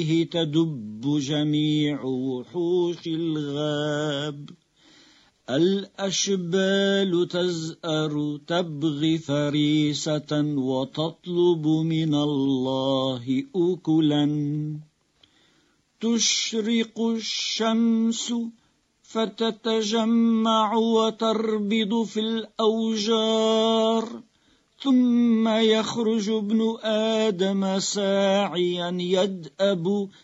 تدب جميع وحوش الغاب. الأشبال تزأر تبغي فريسة وتطلب من الله أكلا. تشرق الشمس فتتجمع وتربض في الأوجار، ثم يخرج ابن آدم ساعيا يدأب